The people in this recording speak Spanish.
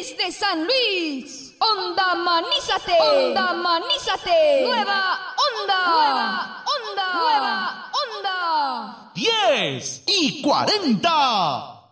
desde San Luis. Onda Manízate. Onda Manízate. Nueva onda. Nueva onda. Nueva onda. 10:40.